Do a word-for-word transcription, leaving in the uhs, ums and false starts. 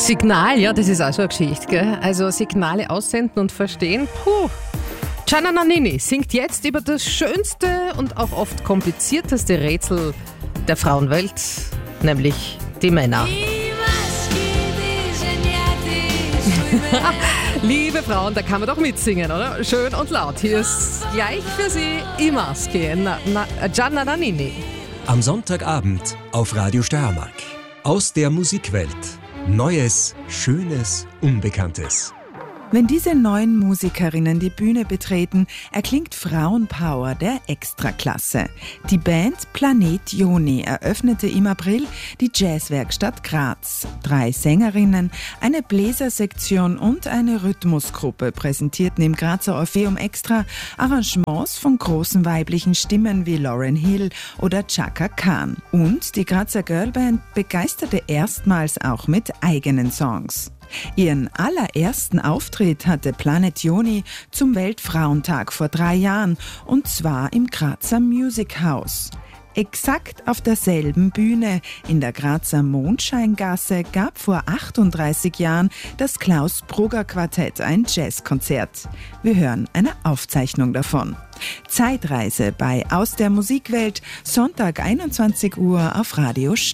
Signal, ja, das ist auch so eine Geschichte, gell? Also Signale aussenden und verstehen, puh. Gianna Nannini singt jetzt über das schönste und auch oft komplizierteste Rätsel der Frauenwelt, nämlich die Männer. Liebe Frauen, da kann man doch mitsingen, oder? Schön und laut. Hier ist gleich für Sie i Maschi, Na, Na, Gianna Nannini. Am Sonntagabend auf Radio Steiermark. Aus der Musikwelt. Neues, Schönes, Unbekanntes. Wenn diese neuen Musikerinnen die Bühne betreten, erklingt Frauenpower der Extraklasse. Die Band Planet Joni eröffnete im April die Jazzwerkstatt Graz. Drei Sängerinnen, eine Bläsersektion und eine Rhythmusgruppe präsentierten im Grazer Orpheum Extra Arrangements von großen weiblichen Stimmen wie Lauryn Hill oder Chaka Khan. Und die Grazer Girlband begeisterte erstmals auch mit eigenen Songs. Ihren allerersten Auftritt hatte Planet Joni zum Weltfrauentag vor drei Jahren, und zwar im Grazer Music House. Exakt auf derselben Bühne in der Grazer Mondscheingasse gab vor achtunddreißig Jahren das Klaus-Brugger-Quartett ein Jazzkonzert. Wir hören eine Aufzeichnung davon. Zeitreise bei Aus der Musikwelt, Sonntag einundzwanzig Uhr auf Radio Steiermark.